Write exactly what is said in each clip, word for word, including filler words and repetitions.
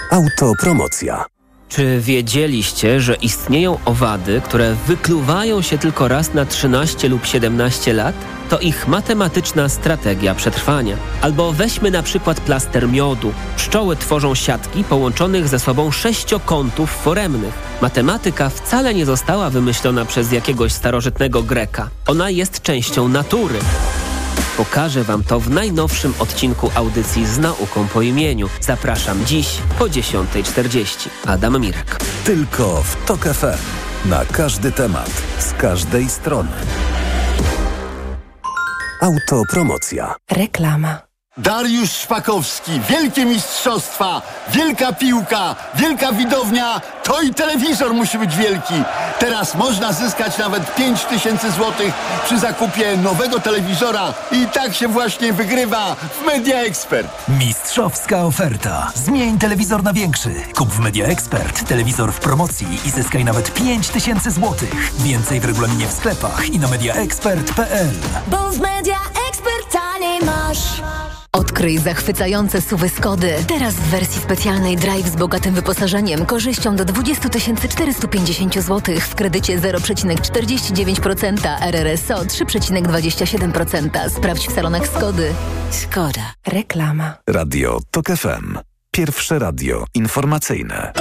Autopromocja. Czy wiedzieliście, że istnieją owady, które wykluwają się tylko raz na trzynaście lub siedemnaście lat? To ich matematyczna strategia przetrwania. Albo weźmy na przykład plaster miodu. Pszczoły tworzą siatki połączonych ze sobą sześciokątów foremnych. Matematyka wcale nie została wymyślona przez jakiegoś starożytnego Greka. Ona jest częścią natury. Pokażę Wam to w najnowszym odcinku audycji z nauką po imieniu. Zapraszam dziś po dziesiąta czterdzieści. Adam Mirek. Tylko w Tok F M. Na każdy temat, z każdej strony. Autopromocja. Reklama. Dariusz Szpakowski, wielkie mistrzostwa, wielka piłka, wielka widownia, to i telewizor musi być wielki. Teraz można zyskać nawet pięć tysięcy złotych przy zakupie nowego telewizora i tak się właśnie wygrywa w Media Expert. Mistrzowska oferta. Zmień telewizor na większy. Kup w Media Expert telewizor w promocji i zyskaj nawet pięć tysięcy złotych. Więcej w regulaminie w sklepach i na mediaexpert kropka p l. Bo w Media Expert taniej masz. Odkryj zachwycające suwy Skody. Teraz w wersji specjalnej Drive z bogatym wyposażeniem, korzyścią do dwadzieścia tysięcy czterysta pięćdziesiąt złotych w kredycie zero przecinek czterdzieści dziewięć procent, R R S O trzy przecinek dwadzieścia siedem procent. Sprawdź w salonach Skody. Szkoda. Reklama. Radio Tok F M. Pierwsze radio informacyjne.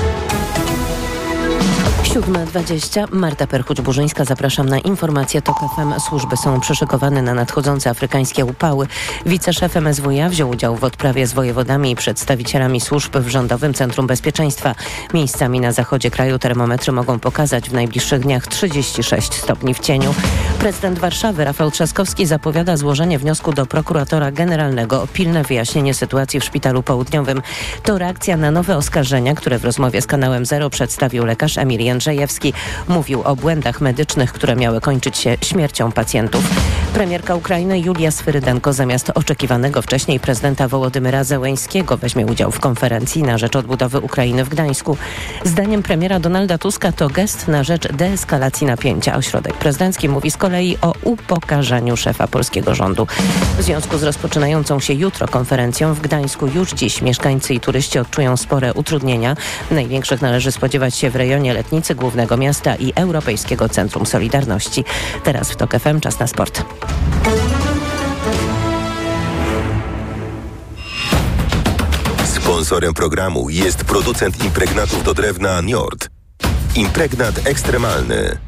siódma dwadzieścia. Marta Perchuć-Burzyńska. Zapraszam na informacje Tok F M. Służby są przyszykowane na nadchodzące afrykańskie upały. Wiceszef M S W iA wziął udział w odprawie z wojewodami i przedstawicielami służb w Rządowym Centrum Bezpieczeństwa. Miejscami na zachodzie kraju termometry mogą pokazać w najbliższych dniach trzydzieści sześć stopni w cieniu. Prezydent Warszawy Rafał Trzaskowski zapowiada złożenie wniosku do prokuratora generalnego o pilne wyjaśnienie sytuacji w Szpitalu Południowym. To reakcja na nowe oskarżenia, które w rozmowie z kanałem Zero przedstawił lekarz Emil Jędrzejewski. Mówił o błędach medycznych, które miały kończyć się śmiercią pacjentów. Premierka Ukrainy Julia Swyrydenko zamiast oczekiwanego wcześniej prezydenta Wołodymyra Zełeńskiego weźmie udział w konferencji na rzecz odbudowy Ukrainy w Gdańsku. Zdaniem premiera Donalda Tuska to gest na rzecz deeskalacji napięcia. Ośrodek prezydencki mówi z kolei o upokarzaniu szefa polskiego rządu. W związku z rozpoczynającą się jutro konferencją w Gdańsku już dziś mieszkańcy i turyści odczują spore utrudnienia. Największych należy spodziewać się w rejonie Letnicy, głównego miasta i Europejskiego Centrum Solidarności. Teraz w Tok F M czas na sport. Sponsorem programu jest producent impregnatów do drewna Njord. Impregnat ekstremalny.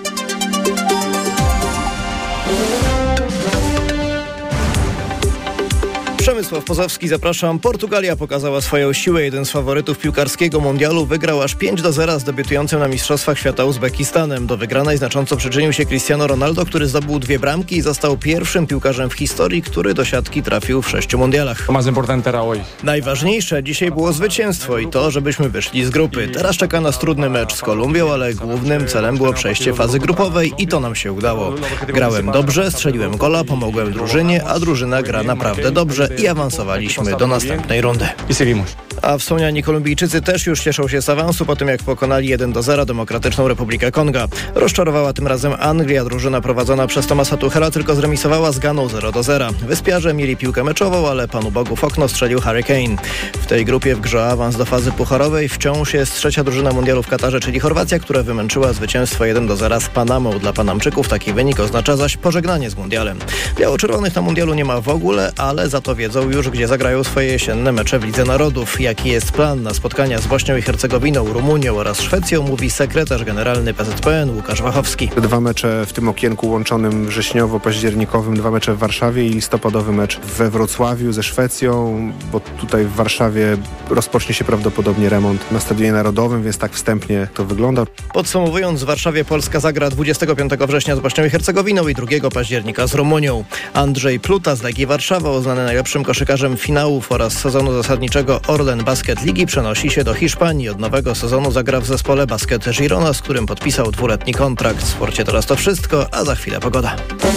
Przemysław Pozowski, zapraszam. Portugalia pokazała swoją siłę. Jeden z faworytów piłkarskiego mundialu wygrał aż pięć do zera z debiutującym na Mistrzostwach Świata Uzbekistanem. Do wygranej znacząco przyczynił się Cristiano Ronaldo, który zdobył dwie bramki i został pierwszym piłkarzem w historii, który do siatki trafił w sześciu mundialach. Najważniejsze dzisiaj było zwycięstwo i to, żebyśmy wyszli z grupy. Teraz czeka nas trudny mecz z Kolumbią, ale głównym celem było przejście fazy grupowej i to nam się udało. Grałem dobrze, strzeliłem gola, pomogłem drużynie, a drużyna gra naprawdę dobrze i awansowaliśmy do następnej rundy. A wspomniani Kolumbijczycy też już cieszą się z awansu po tym, jak pokonali jeden do zera Demokratyczną Republikę Konga. Rozczarowała tym razem Anglia. Drużyna prowadzona przez Thomasa Tuchela tylko zremisowała z Ganą zero do zera. Wyspiarze mieli piłkę meczową, ale Panu Bogu w okno strzelił Harry Kane. W tej grupie w grze awans do fazy pucharowej wciąż jest trzecia drużyna mundialu w Katarze, czyli Chorwacja, która wymęczyła zwycięstwo jeden do zera z Panamą. Dla Panamczyków taki wynik oznacza zaś pożegnanie z mundialem. Biało-czerwonych na mundialu nie ma w ogóle, ale za to wiedzą już, gdzie zagrają swoje jesienne mecze w Lidze Narodów. Jaki jest plan na spotkania z Bośnią i Hercegowiną, Rumunią oraz Szwecją, mówi sekretarz generalny P Z P N Łukasz Wachowski. Dwa mecze w tym okienku łączonym wrześniowo-październikowym, dwa mecze w Warszawie i listopadowy mecz we Wrocławiu ze Szwecją, bo tutaj w Warszawie rozpocznie się prawdopodobnie remont na Stadionie Narodowym, więc tak wstępnie to wygląda. Podsumowując, w Warszawie Polska zagra dwudziestego piątego września z Bośnią i Hercegowiną i drugiego października z Rumunią. Andrzej Pluta z Legii Warszawa, uznany najlepszym koszykarzem finałów oraz sezonu zasadniczego Orlen Basket Ligi, przenosi się do Hiszpanii. Od nowego sezonu zagra w zespole Basket Girona, z którym podpisał dwuletni kontrakt. W sporcie teraz to wszystko, a za chwilę pogoda.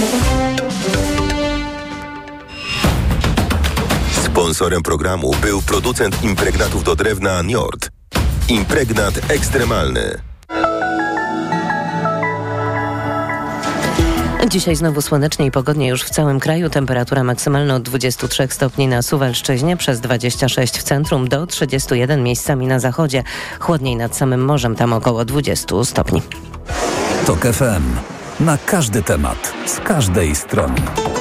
Sponsorem programu był producent impregnatów do drewna Njord. Impregnat ekstremalny. Dzisiaj znowu słonecznie i pogodnie już w całym kraju. Temperatura maksymalna od dwudziestu trzech stopni na Suwalszczyźnie, przez dwadzieścia sześć w centrum, do trzydziestu jeden miejscami na zachodzie. Chłodniej nad samym morzem, tam około dwudziestu stopni. TOK F M. Na każdy temat, z każdej strony.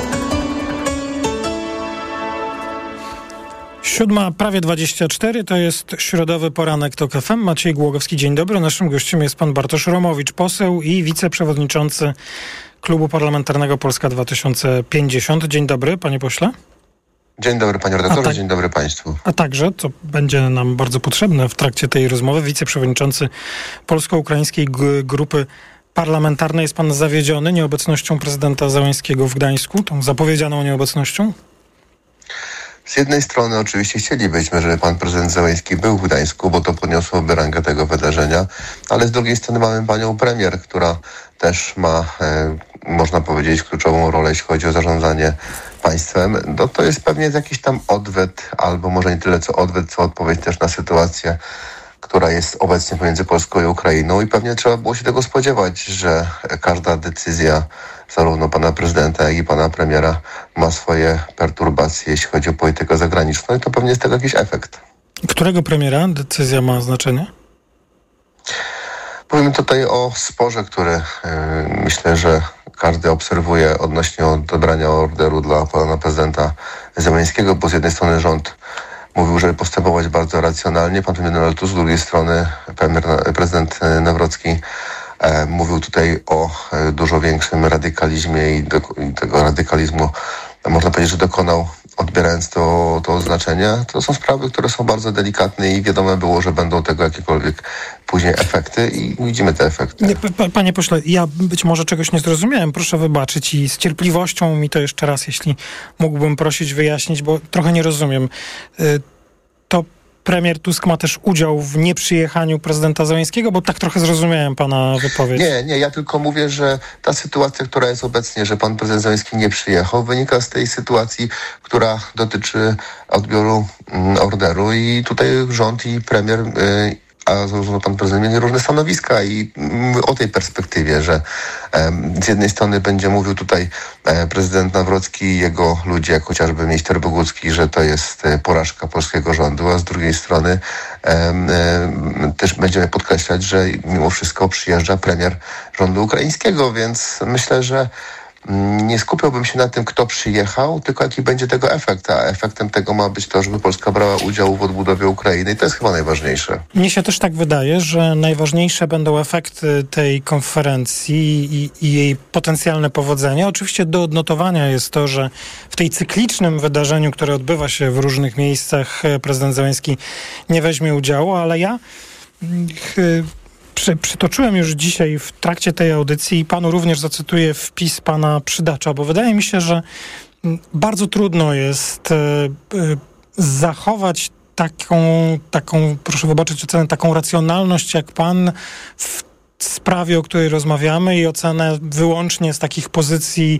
Siódma, prawie dwadzieścia cztery, to jest środowy poranek TOK F M. Maciej Głogowski, dzień dobry. Naszym gościem jest pan Bartosz Romowicz, poseł i wiceprzewodniczący Klubu Parlamentarnego Polska dwa tysiące pięćdziesiąt. Dzień dobry, panie pośle. Dzień dobry, panie redaktorze, tak, dzień dobry państwu. A także, co będzie nam bardzo potrzebne w trakcie tej rozmowy, wiceprzewodniczący Polsko-Ukraińskiej G- Grupy Parlamentarnej. Jest pan zawiedziony nieobecnością prezydenta Zełenskiego w Gdańsku, tą zapowiedzianą nieobecnością? Z jednej strony oczywiście chcielibyśmy, żeby pan prezydent Zełenski był w Gdańsku, bo to podniosłoby rangę tego wydarzenia, ale z drugiej strony mamy panią premier, która też ma, e, można powiedzieć, kluczową rolę, jeśli chodzi o zarządzanie państwem. No to jest pewnie jakiś tam odwet, albo może nie tyle co odwet, co odpowiedź też na sytuację, która jest obecnie pomiędzy Polską i Ukrainą, i pewnie trzeba było się tego spodziewać, że każda decyzja zarówno pana prezydenta, jak i pana premiera ma swoje perturbacje, jeśli chodzi o politykę zagraniczną, i to pewnie jest tego jakiś efekt. Którego premiera decyzja ma znaczenie? Mówimy tutaj o sporze, który yy, myślę, że każdy obserwuje odnośnie odebrania orderu dla pana prezydenta Zełenskiego, bo z jednej strony rząd mówił, żeby postępować bardzo racjonalnie, pan premier Donald Tusk, z drugiej strony premier, prezydent Nawrocki e, mówił tutaj o e, dużo większym radykalizmie i, do, i tego radykalizmu można powiedzieć, że dokonał, odbierając to, to oznaczenie. To są sprawy, które są bardzo delikatne i wiadomo było, że będą tego jakiekolwiek później efekty i widzimy te efekty. Nie, p- panie pośle, ja być może czegoś nie zrozumiałem, proszę wybaczyć i z cierpliwością mi to jeszcze raz, jeśli mógłbym prosić wyjaśnić, bo trochę nie rozumiem. Y- to premier Tusk ma też udział w nieprzyjechaniu prezydenta Zełenskiego, bo tak trochę zrozumiałem pana wypowiedź. Nie, nie, ja tylko mówię, że ta sytuacja, która jest obecnie, że pan prezydent Zełenski nie przyjechał, wynika z tej sytuacji, która dotyczy odbioru mm, orderu, i tutaj rząd i premier y, a zarówno pan prezydent mieli różne stanowiska i mówię o tej perspektywie, że um, z jednej strony będzie mówił tutaj e, prezydent Nawrocki i jego ludzie, jak chociażby minister Bogucki, że to jest e, porażka polskiego rządu, a z drugiej strony e, e, też będziemy podkreślać, że mimo wszystko przyjeżdża premier rządu ukraińskiego, więc myślę, że nie skupiałbym się na tym, kto przyjechał, tylko jaki będzie tego efekt. A efektem tego ma być to, żeby Polska brała udział w odbudowie Ukrainy, i to jest chyba najważniejsze. Mnie się też tak wydaje, że najważniejsze będą efekty tej konferencji i, i jej potencjalne powodzenie. Oczywiście do odnotowania jest to, że w tej cyklicznym wydarzeniu, które odbywa się w różnych miejscach, prezydent Zełenski nie weźmie udziału, ale ja... Ch, Przy, przytoczyłem już dzisiaj w trakcie tej audycji i panu również zacytuję wpis pana Przydacza, bo wydaje mi się, że bardzo trudno jest e, e, zachować taką, taką, proszę wybaczyć ocenę, taką racjonalność jak pan w sprawie, o której rozmawiamy, i ocenę wyłącznie z takich pozycji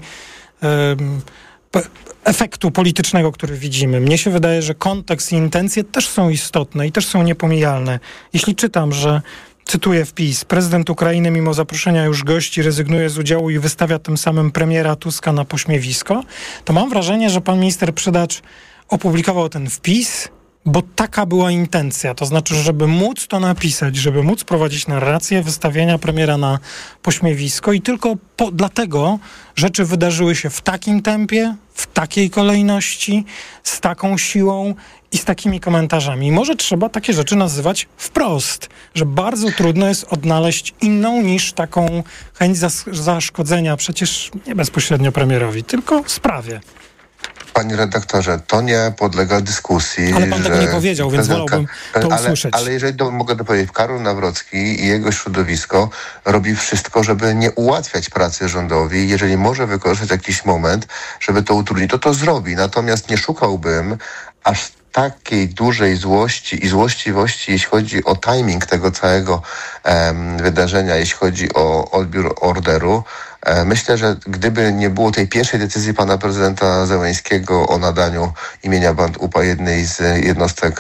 e, efektu politycznego, który widzimy. Mnie się wydaje, że kontekst i intencje też są istotne i też są niepomijalne. Jeśli czytam, że cytuję wpis: prezydent Ukrainy mimo zaproszenia już gości rezygnuje z udziału i wystawia tym samym premiera Tuska na pośmiewisko, to mam wrażenie, że pan minister Przydacz opublikował ten wpis, bo taka była intencja. To znaczy, żeby móc to napisać, żeby móc prowadzić narrację wystawienia premiera na pośmiewisko, i tylko po, dlatego rzeczy wydarzyły się w takim tempie, w takiej kolejności, z taką siłą i z takimi komentarzami. I może trzeba takie rzeczy nazywać wprost, że bardzo trudno jest odnaleźć inną niż taką chęć zas- zaszkodzenia przecież nie bezpośrednio premierowi, tylko sprawie. Panie redaktorze, to nie podlega dyskusji. Ale pan że tego nie powiedział, więc wolałbym to ale, usłyszeć. Ale jeżeli do, mogę dopowiedzieć, Karol Nawrocki i jego środowisko robi wszystko, żeby nie ułatwiać pracy rządowi. Jeżeli może wykorzystać jakiś moment, żeby to utrudnić, to to zrobi. Natomiast nie szukałbym aż takiej dużej złości i złośliwości, jeśli chodzi o timing tego całego um, wydarzenia, jeśli chodzi o odbiór orderu. Myślę, że gdyby nie było tej pierwszej decyzji pana prezydenta Zełenskiego o nadaniu imienia Band U P A jednej z jednostek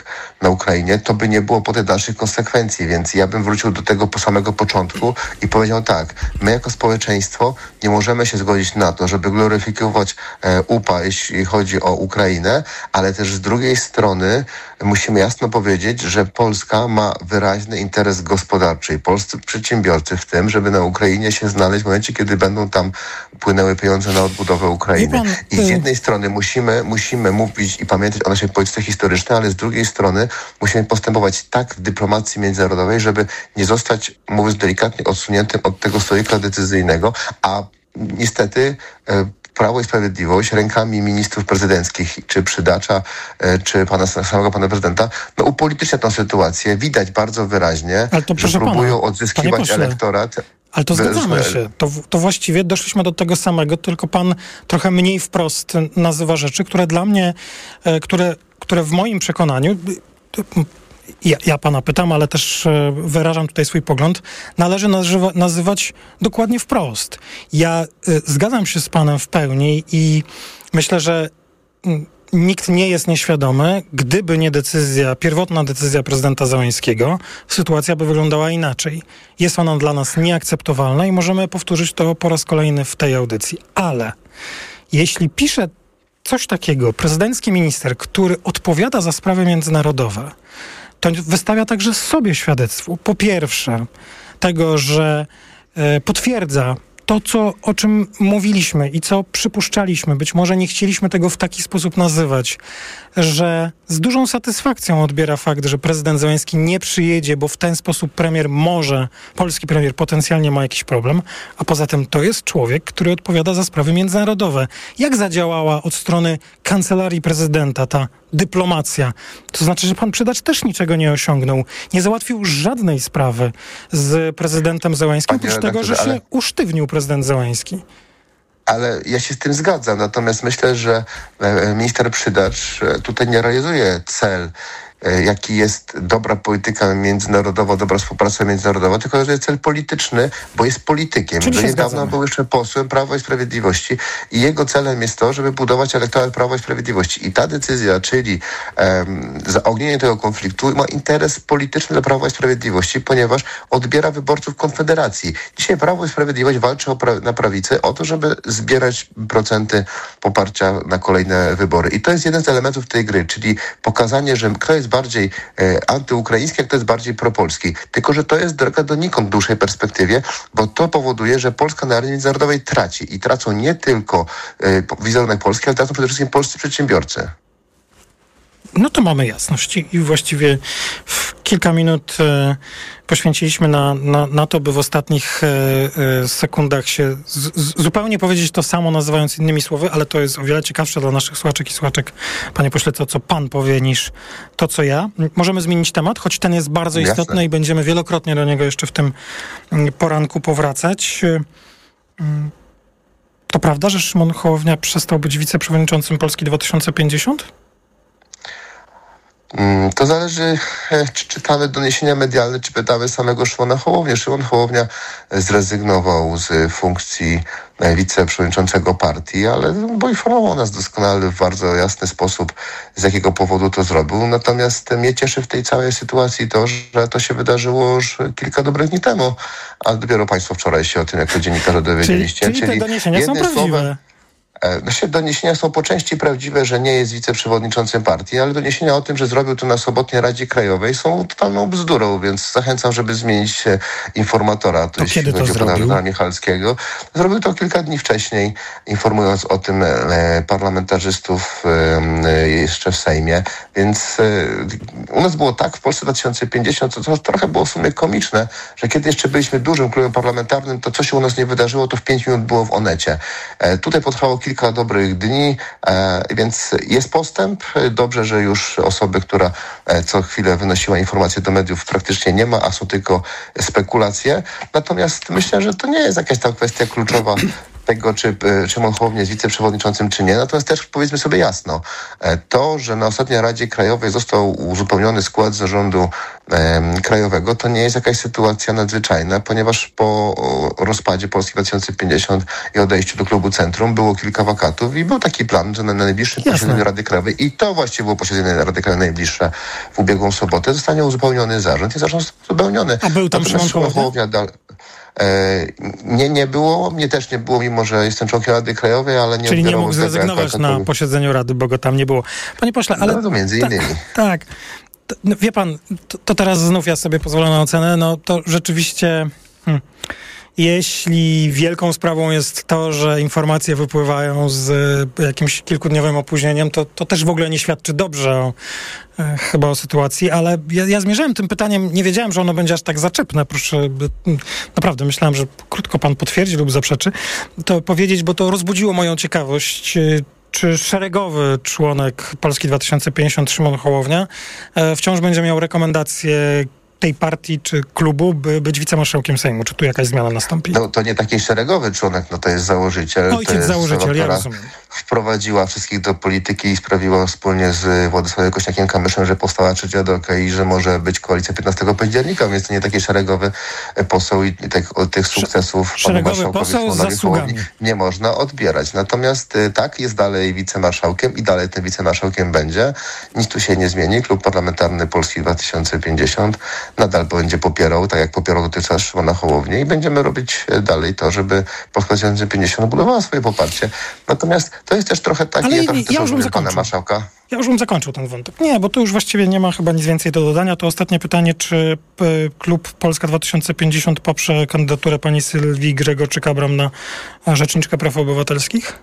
na Ukrainie, to by nie było potem dalszych konsekwencji, więc ja bym wrócił do tego po samego początku i powiedział tak, my jako społeczeństwo nie możemy się zgodzić na to, żeby gloryfikować e, U P A, jeśli chodzi o Ukrainę, ale też z drugiej strony musimy jasno powiedzieć, że Polska ma wyraźny interes gospodarczy i polscy przedsiębiorcy w tym, żeby na Ukrainie się znaleźć w momencie, kiedy będą tam płynęły pieniądze na odbudowę Ukrainy. I z jednej strony musimy, musimy mówić i pamiętać o naszej polityce historycznej, ale z drugiej strony musimy postępować tak w dyplomacji międzynarodowej, żeby nie zostać, mówiąc delikatnie, odsuniętym od tego stolika decyzyjnego, a niestety e, Prawo i Sprawiedliwość rękami ministrów prezydenckich, czy Przydacza, czy pana, samego pana prezydenta, no upolitycznia tę sytuację. Widać bardzo wyraźnie, że próbują pana, odzyskiwać elektorat. Ale to zgadzamy się. To, to właściwie doszliśmy do tego samego, tylko pan trochę mniej wprost nazywa rzeczy, które dla mnie, które, które w moim przekonaniu... Ja, ja pana pytam, ale też e, wyrażam tutaj swój pogląd, należy nazywa, nazywać dokładnie wprost. Ja e, zgadzam się z panem w pełni i myślę, że m, nikt nie jest nieświadomy, gdyby nie decyzja, pierwotna decyzja prezydenta Zełenskiego, sytuacja by wyglądała inaczej. Jest ona dla nas nieakceptowalna i możemy powtórzyć to po raz kolejny w tej audycji. Ale jeśli pisze coś takiego prezydencki minister, który odpowiada za sprawy międzynarodowe, to wystawia także sobie świadectwo. Po pierwsze, tego, że e, potwierdza to, co, o czym mówiliśmy i co przypuszczaliśmy, być może nie chcieliśmy tego w taki sposób nazywać, że z dużą satysfakcją odbiera fakt, że prezydent Zełenski nie przyjedzie, bo w ten sposób premier może, polski premier potencjalnie ma jakiś problem, a poza tym to jest człowiek, który odpowiada za sprawy międzynarodowe. Jak zadziałała od strony kancelarii prezydenta ta dyplomacja? To znaczy, że pan Przydacz też niczego nie osiągnął. Nie załatwił żadnej sprawy z prezydentem Zełenskim, oprócz tego, że się usztywnił prezydent Zełenski. Ale ja się z tym zgadzam. Natomiast myślę, że minister Przydacz tutaj nie realizuje cel, jaki jest dobra polityka międzynarodowa, dobra współpraca międzynarodowa, tylko że jest cel polityczny, bo jest politykiem. Do niedawna był jeszcze posłem Prawa i Sprawiedliwości i jego celem jest to, żeby budować elektorat Prawa i Sprawiedliwości. I ta decyzja, czyli um, zaognienie tego konfliktu, ma interes polityczny dla Prawa i Sprawiedliwości, ponieważ odbiera wyborców Konfederacji. Dzisiaj Prawo i Sprawiedliwość walczy o pra- na prawicy o to, żeby zbierać procenty poparcia na kolejne wybory. I to jest jeden z elementów tej gry, czyli pokazanie, że kto jest bardziej e, antyukraiński, jak to jest bardziej propolski. Tylko, że to jest droga donikąd w dłuższej perspektywie, bo to powoduje, że Polska na arenie międzynarodowej traci. I tracą nie tylko e, wizerunek Polski, ale tracą przede wszystkim polscy przedsiębiorcy. No to mamy jasność i właściwie w kilka minut e, poświęciliśmy na, na, na to, by w ostatnich e, e, sekundach się z, z, zupełnie powiedzieć to samo, nazywając innymi słowy, ale to jest o wiele ciekawsze dla naszych słuchaczek i słuchaczek, panie pośle, to co pan powie, niż to co ja. Możemy zmienić temat, choć ten jest bardzo Jasne. istotny i będziemy wielokrotnie do niego jeszcze w tym poranku powracać. To prawda, że Szymon Hołownia przestał być wiceprzewodniczącym Polski dwa tysiące pięćdziesiąt? To zależy, czy czytamy doniesienia medialne, czy pytamy samego Szymona Hołownię. Szymon Hołownia zrezygnował z funkcji wiceprzewodniczącego partii, ale poinformował nas doskonale w bardzo jasny sposób, z jakiego powodu to zrobił. Natomiast mnie cieszy w tej całej sytuacji to, że to się wydarzyło już kilka dobrych dni temu, a dopiero państwo wczoraj się o tym jako dziennikarze dowiedzieliście. Czyli, czyli te doniesienia są prawdziwe. Słowem, Znaczy, doniesienia są po części prawdziwe, że nie jest wiceprzewodniczącym partii, ale doniesienia o tym, że zrobił to na sobotniej Radzie Krajowej, są totalną bzdurą, więc zachęcam, żeby zmienić informatora. To kiedy to zrobił? Pana Michalskiego. Zrobił to kilka dni wcześniej, informując o tym e, parlamentarzystów e, jeszcze w Sejmie. Więc e, u nas było tak w Polsce dwa tysiące pięćdziesiąt, to, to trochę było w sumie komiczne, że kiedy jeszcze byliśmy dużym klubem parlamentarnym, to co się u nas nie wydarzyło, to w pięć minut było w Onecie. E, tutaj potrwało kilka kilka dobrych dni, e, więc jest postęp. Dobrze, że już osoby, która e, co chwilę wynosiła informacje do mediów, praktycznie nie ma, a są tylko spekulacje. Natomiast myślę, że to nie jest jakaś tam kwestia kluczowa tego, czy Szymon Hołownia jest wiceprzewodniczącym, czy nie. Natomiast też powiedzmy sobie jasno, to, że na ostatniej Radzie Krajowej został uzupełniony skład zarządu e, krajowego, to nie jest jakaś sytuacja nadzwyczajna, ponieważ po rozpadzie Polski dwa tysiące pięćdziesiąt i odejściu do klubu Centrum było kilka wakatów i był taki plan, że na najbliższym Jasne. posiedzeniu Rady Krajowej, i to właściwie było posiedzenie Rady Krajowej najbliższe w ubiegłą sobotę, zostanie uzupełniony zarząd i zarząd uzupełniony. A był tam Szymon Hołownia? Nie, nie było. Mnie też nie było, mimo że jestem członkiem Rady Krajowej, ale nie... Czyli nie mógł zrezygnować na posiedzeniu Rady, bo go tam nie było. Panie pośle, ale... No, między innymi. Ta, tak. To, no, wie pan, to, to teraz znów ja sobie pozwolę na ocenę, no to rzeczywiście... Hmm. Jeśli wielką sprawą jest to, że informacje wypływają z jakimś kilkudniowym opóźnieniem, to, to też w ogóle nie świadczy dobrze o, e, chyba o sytuacji, ale ja, ja zmierzałem tym pytaniem, nie wiedziałem, że ono będzie aż tak zaczepne, proszę, naprawdę myślałem, że krótko pan potwierdzi lub zaprzeczy, to powiedzieć, bo to rozbudziło moją ciekawość. Czy szeregowy członek Polski dwa tysiące pięćdziesiąt Szymon Hołownia e, wciąż będzie miał rekomendacje tej partii czy klubu, by być wicemarszałkiem Sejmu? Czy tu jakaś zmiana nastąpi? No to nie taki szeregowy członek, no to jest założyciel. Ojciec to jest założyciel, osoba, ja rozumiem. Wprowadziła wszystkich do polityki i sprawiła wspólnie z Władysławem Kośniakiem-Kamyszem, że powstała trzecia droga i że może być koalicja piętnastego października, więc to nie taki szeregowy poseł i tych, tych sukcesów szeregowy poseł z zasługami nie można odbierać. Natomiast tak, jest dalej wicemarszałkiem i dalej tym wicemarszałkiem będzie. Nic tu się nie zmieni. Klub Parlamentarny Polski dwa tysiące pięćdziesiąt nadal będzie popierał, tak jak popierał dotychczas Szymona Hołownię, i będziemy robić dalej to, żeby Polska dwa tysiące pięćdziesiąt budowała swoje poparcie. Natomiast to jest też trochę taki... Ale ja, ja, ja już bym zakończył. Pana marszałka. Ja już bym zakończył ten wątek. Nie, bo tu już właściwie nie ma chyba nic więcej do dodania. To ostatnie pytanie, czy p- klub Polska dwa tysiące pięćdziesiąt poprze kandydaturę pani Sylwii Grzegorczyk-Abram na rzeczniczkę praw obywatelskich?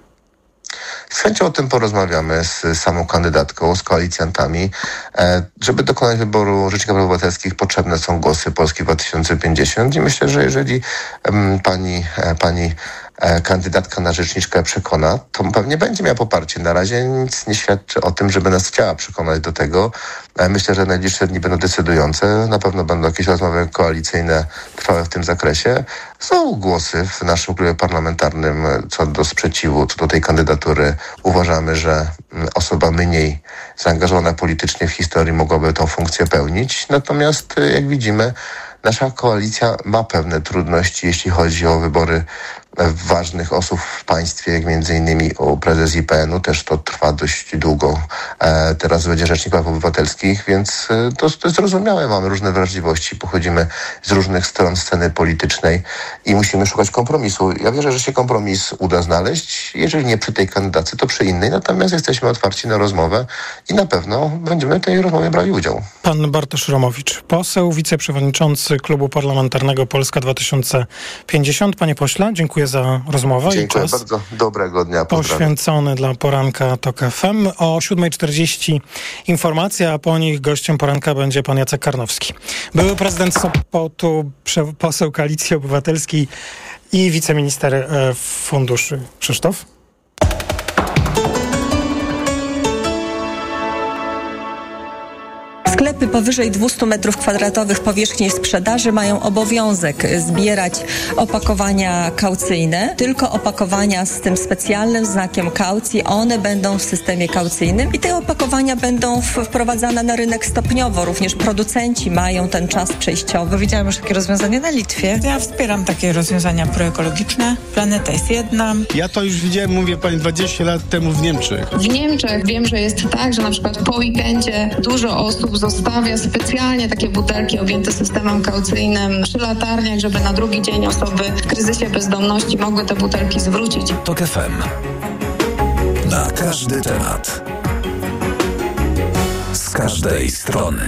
Z chęcią o tym porozmawiamy z samą kandydatką, z koalicjantami. Żeby dokonać wyboru Rzecznika Praw Obywatelskich, potrzebne są głosy Polski dwa tysiące pięćdziesiąt i myślę, że jeżeli pani, pani kandydatka na rzeczniczkę przekona, to pewnie będzie miała poparcie. Na razie nic nie świadczy o tym, żeby nas chciała przekonać do tego. Myślę, że najbliższe dni będą decydujące. Na pewno będą jakieś rozmowy koalicyjne trwałe w tym zakresie. Są głosy w naszym klubie parlamentarnym co do sprzeciwu, co do tej kandydatury. Uważamy, że osoba mniej zaangażowana politycznie w historii mogłaby tą funkcję pełnić. Natomiast, jak widzimy, nasza koalicja ma pewne trudności, jeśli chodzi o wybory ważnych osób w państwie, jak między innymi o prezes I P N-u. Też to trwa dość długo. E, teraz będzie Rzecznik Praw Obywatelskich, więc to, to jest zrozumiałe. Mamy różne wrażliwości, pochodzimy z różnych stron sceny politycznej i musimy szukać kompromisu. Ja wierzę, że się kompromis uda znaleźć. Jeżeli nie przy tej kandydacie, to przy innej. Natomiast jesteśmy otwarci na rozmowę i na pewno będziemy w tej rozmowie brali udział. Pan Bartosz Romowicz, poseł, wiceprzewodniczący Klubu Parlamentarnego Polska dwa tysiące pięćdziesiąt. Panie pośle, dziękuję za rozmowę. Dziękuję i czas bardzo. Dobrego dnia. Pozdrawiam. Poświęcony dla poranka TOK F M. O siódma czterdzieści informacja, a po nich gościem poranka będzie pan Jacek Karnowski. Były prezydent Sopotu, poseł Koalicji Obywatelskiej i wiceminister e, funduszy. Krzysztof? Sklepy powyżej dwieście metrów kwadratowych powierzchni sprzedaży mają obowiązek zbierać opakowania kaucyjne. Tylko opakowania z tym specjalnym znakiem kaucji, one będą w systemie kaucyjnym i te opakowania będą wprowadzane na rynek stopniowo. Również producenci mają ten czas przejściowy. Widziałam już takie rozwiązanie na Litwie. Ja wspieram takie rozwiązania proekologiczne. Planeta jest jedna. Ja to już widziałem, mówię pani, dwadzieścia lat temu w Niemczech. W Niemczech wiem, że jest tak, że na przykład po weekendzie dużo osób zostawia specjalnie takie butelki objęte systemem kaucyjnym przy latarniach, żeby na drugi dzień osoby w kryzysie bezdomności mogły te butelki zwrócić. TOK F M. Na każdy temat. Z każdej strony.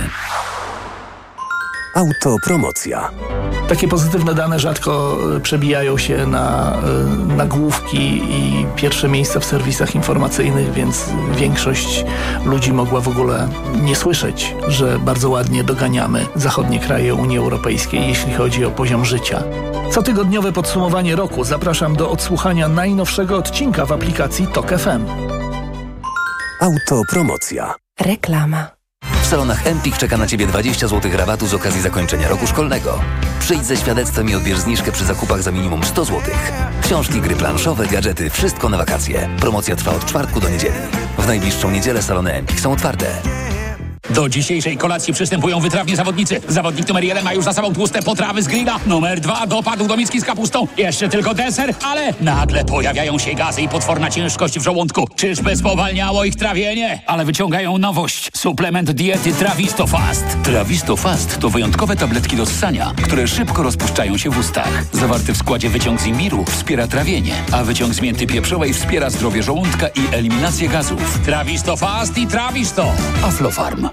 Autopromocja. Takie pozytywne dane rzadko przebijają się na nagłówki i pierwsze miejsca w serwisach informacyjnych, więc większość ludzi mogła w ogóle nie słyszeć, że bardzo ładnie doganiamy zachodnie kraje Unii Europejskiej, jeśli chodzi o poziom życia. Cotygodniowe podsumowanie roku. Zapraszam do odsłuchania najnowszego odcinka w aplikacji TOK F M. Autopromocja. Reklama. W salonach Empik czeka na Ciebie dwadzieścia złotych rabatu z okazji zakończenia roku szkolnego. Przyjdź ze świadectwem i odbierz zniżkę przy zakupach za minimum sto złotych. Książki, gry planszowe, gadżety, wszystko na wakacje. Promocja trwa od czwartku do niedzieli. W najbliższą niedzielę salony Empik są otwarte. Do dzisiejszej kolacji przystępują wytrawni zawodnicy. Zawodnik numer jeden ma już za sobą tłuste potrawy z grilla. Numer dwa dopadł do miski z kapustą. Jeszcze tylko deser, ale nagle pojawiają się gazy i potworna ciężkość w żołądku. Czyżby spowalniało ich trawienie? Ale wyciągają nowość. Suplement diety Trawisto Fast. Trawisto Fast to wyjątkowe tabletki do ssania, które szybko rozpuszczają się w ustach. Zawarty w składzie wyciąg z imbiru wspiera trawienie, a wyciąg z mięty pieprzowej wspiera zdrowie żołądka i eliminację gazów. Trawisto Fast i Trawisto. Aflofarm.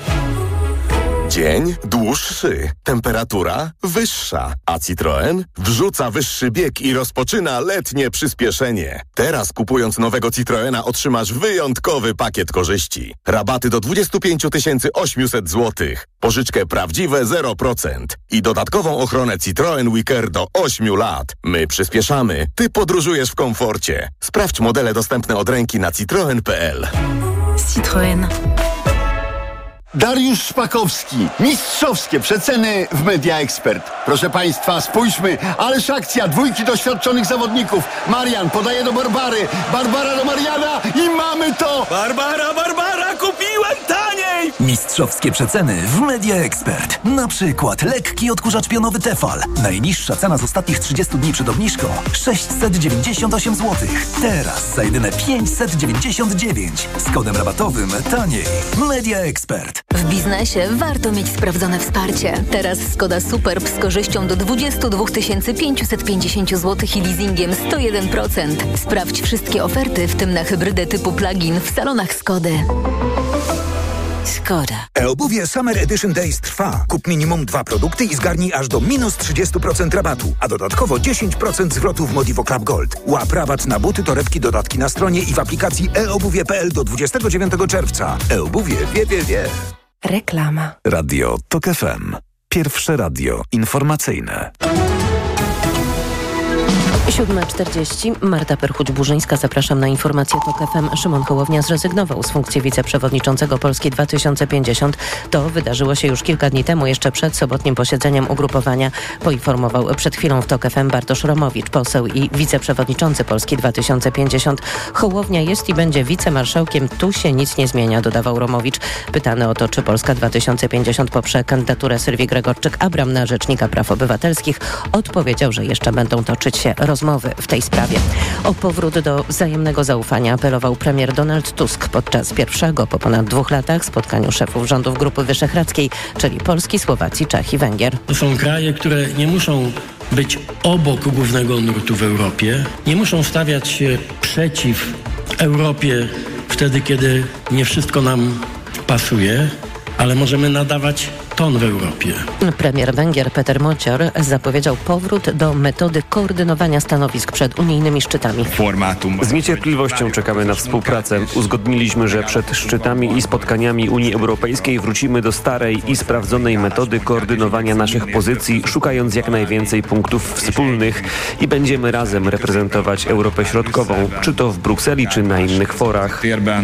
Dzień dłuższy, temperatura wyższa, a Citroen wrzuca wyższy bieg i rozpoczyna letnie przyspieszenie. Teraz kupując nowego Citroena otrzymasz wyjątkowy pakiet korzyści. Rabaty do dwadzieścia pięć tysięcy osiemset złotych, pożyczkę prawdziwe zero procent i dodatkową ochronę Citroen Wicker do ośmiu lat. My przyspieszamy, ty podróżujesz w komforcie. Sprawdź modele dostępne od ręki na citroen kropka p l. Citroen. Dariusz Szpakowski. Mistrzowskie przeceny w Media Expert. Proszę Państwa, spójrzmy. Ależ akcja, dwójki doświadczonych zawodników. Marian podaje do Barbary. Barbara do Mariana i mamy to! Barbara, Barbara, kupiłem taniej! Mistrzowskie przeceny w Media Expert. Na przykład lekki odkurzacz pionowy Tefal. Najniższa cena z ostatnich trzydziestu dni przed obniżką sześćset dziewięćdziesiąt osiem złotych. Teraz za jedyne pięćset dziewięćdziesiąt dziewięć. Z kodem rabatowym taniej. Media Expert. W biznesie warto mieć sprawdzone wsparcie. Teraz Skoda Superb z korzyścią do dwadzieścia dwa tysiące pięćset pięćdziesiąt złotych i leasingiem sto jeden procent. Sprawdź wszystkie oferty, w tym na hybrydę typu plug-in w salonach Skody. Skoda. E-obuwie Summer Edition Days trwa. Kup minimum dwa produkty i zgarnij aż do minus trzydzieści procent rabatu, a dodatkowo dziesięć procent zwrotu w Modivo Club Gold. Łap rabat na buty, torebki, dodatki na stronie i w aplikacji e obuwie kropka p l do dwudziestego dziewiątego czerwca. E-obuwie wie, wie, wie. Reklama. Radio Tok F M. Pierwsze radio informacyjne. siódma czterdzieści. Marta Perchuć-Burzyńska. Zapraszam na informację Tok F M. Szymon Hołownia zrezygnował z funkcji wiceprzewodniczącego Polski dwa tysiące pięćdziesiąt. To wydarzyło się już kilka dni temu, jeszcze przed sobotnim posiedzeniem ugrupowania. Poinformował przed chwilą w Tok F M Bartosz Romowicz, poseł i wiceprzewodniczący Polski dwa tysiące pięćdziesiąt. Hołownia jest i będzie wicemarszałkiem. Tu się nic nie zmienia, dodawał Romowicz. Pytany o to, czy Polska dwa tysiące pięćdziesiąt poprze kandydaturę Sylwii Gregorczyk-Abram na rzecznika praw obywatelskich, odpowiedział, że jeszcze będą toczyć się rozmowy w tej sprawie. O powrót do wzajemnego zaufania apelował premier Donald Tusk podczas pierwszego po ponad dwóch latach spotkaniu szefów rządów Grupy Wyszehradzkiej, czyli Polski, Słowacji, Czech i Węgier. To są kraje, które nie muszą być obok głównego nurtu w Europie, nie muszą stawiać się przeciw Europie wtedy, kiedy nie wszystko nam pasuje, ale możemy nadawać ton w Europie. Premier Węgier Peter Mocior zapowiedział powrót do metody koordynowania stanowisk przed unijnymi szczytami. Z niecierpliwością czekamy na współpracę. Uzgodniliśmy, że przed szczytami i spotkaniami Unii Europejskiej wrócimy do starej i sprawdzonej metody koordynowania naszych pozycji, szukając jak najwięcej punktów wspólnych i będziemy razem reprezentować Europę Środkową, czy to w Brukseli, czy na innych forach.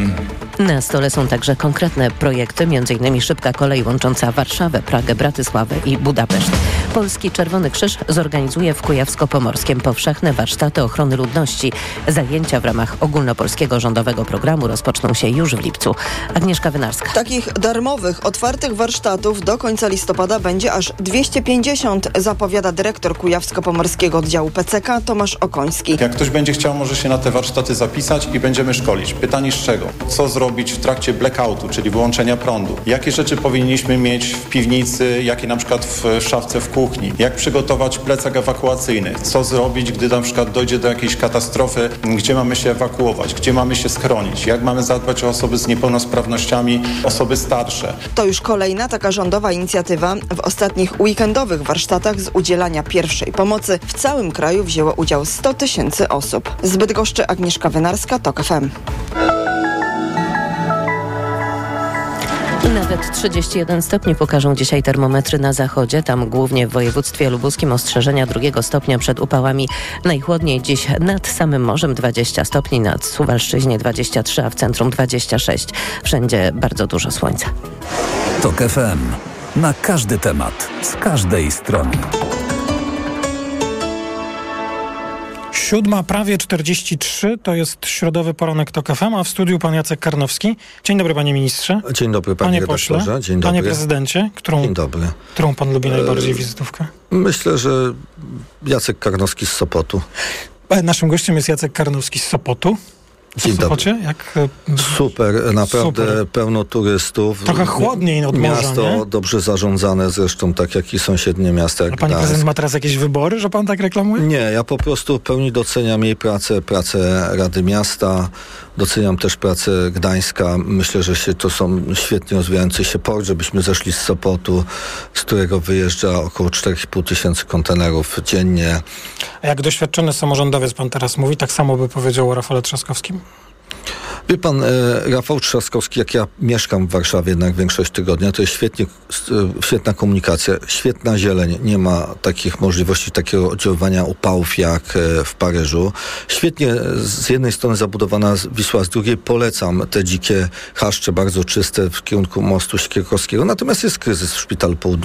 Na stole są także konkretne projekty, m.in. szybka kolej łącząca Warszawę, Pragę, Bratysławę i Budapeszt. Polski Czerwony Krzyż zorganizuje w Kujawsko-Pomorskiem powszechne warsztaty ochrony ludności. Zajęcia w ramach ogólnopolskiego rządowego programu rozpoczną się już w lipcu. Agnieszka Wynarska. Takich darmowych, otwartych warsztatów do końca listopada będzie aż dwieście pięćdziesiąt, zapowiada dyrektor Kujawsko-Pomorskiego oddziału P C K Tomasz Okoński. Jak ktoś będzie chciał, może się na te warsztaty zapisać i będziemy szkolić. Pytanie z czego? Co zrobić w trakcie blackoutu, czyli wyłączenia prądu? Jakie rzeczy powinniśmy mieć w piwnicy, jakie na przykład w szafce w kuchni? Jak przygotować plecak ewakuacyjny? Co zrobić, gdy na przykład dojdzie do jakiejś katastrofy? Gdzie mamy się ewakuować? Gdzie mamy się schronić? Jak mamy zadbać o osoby z niepełnosprawnościami, osoby starsze? To już kolejna taka rządowa inicjatywa. W ostatnich weekendowych warsztatach z udzielania pierwszej pomocy w całym kraju wzięło udział sto tysięcy osób. Z Bydgoszczy Agnieszka Wynarska, Tok F M. Nawet trzydzieści jeden stopni pokażą dzisiaj termometry na zachodzie. Tam głównie w województwie lubuskim ostrzeżenia drugiego stopnia przed upałami. Najchłodniej dziś nad samym morzem dwadzieścia stopni, nad Suwalszczyźnie dwadzieścia trzy, a w centrum dwadzieścia sześć. Wszędzie bardzo dużo słońca. TOK F M. Na każdy temat, z każdej strony. Siódma, prawie czterdzieści trzy, to jest środowy poranek TOK F M, a w studiu pan Jacek Karnowski. Dzień dobry, panie ministrze. Dzień dobry, panie, panie redaktorze. pośle. Dzień panie dobry. prezydencie. Którą, Dzień dobry. Którą pan lubi najbardziej wizytówkę? Myślę, że Jacek Karnowski z Sopotu. Naszym gościem jest Jacek Karnowski z Sopotu. Dzień w Sopocie? Jak... Super, naprawdę Super. Pełno turystów. Trochę chłodniej od morza, Miasto nie? dobrze zarządzane, zresztą tak jak i sąsiednie miasta jak A pani Gdańsk. prezydent ma teraz jakieś wybory, że pan tak reklamuje? Nie, ja po prostu w pełni doceniam jej pracę, pracę Rady Miasta, doceniam też pracę Gdańska. Myślę, że się, to są świetnie rozwijający się port, żebyśmy zeszli z Sopotu, z którego wyjeżdża około cztery i pół tysięcy kontenerów dziennie. A jak doświadczony samorządowiec pan teraz mówi, tak samo by powiedział o Rafale Trzaskowskim? Wie pan, e, Rafał Trzaskowski, jak ja mieszkam w Warszawie jednak większość tygodnia, to jest świetnie, e, świetna komunikacja, świetna zieleń. Nie ma takich możliwości, takiego oddziaływania upałów jak e, w Paryżu. Świetnie z jednej strony zabudowana Wisła, z drugiej polecam te dzikie chaszcze, bardzo czyste w kierunku mostu Siekierkowskiego. Natomiast jest kryzys w Szpitalu Południowym.